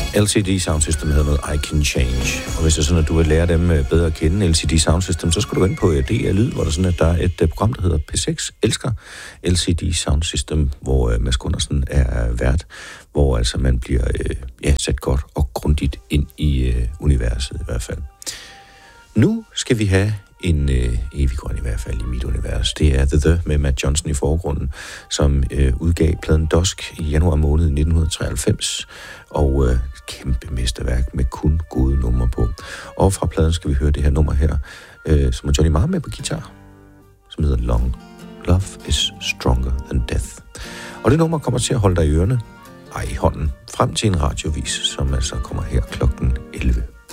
LCD Sound System hedder noget I Can Change. Og hvis det er sådan, at du vil lære dem bedre at kende, LCD Sound System, så skal du gå ind på DR Lyd, hvor der sådan, at der er et program, der hedder P6 Elsker LCD Sound System, hvor Mads Gundersen er vært, hvor altså man bliver sat godt og grundigt ind i universet i hvert fald. Nu skal vi have en evig grøn i hvert fald i mit univers. Det er The med Matt Johnson i forgrunden, som udgav pladen Dusk i januar måned 1993, og kæmpe mesterværk med kun gode numre på. Og fra pladen skal vi høre det her nummer her, som er Johnny Marr med på guitar, som hedder Long. Love is stronger than death. Og det nummer kommer til at holde dig i ørerne, i hånden, frem til en radiovis, som altså kommer her klokken 11.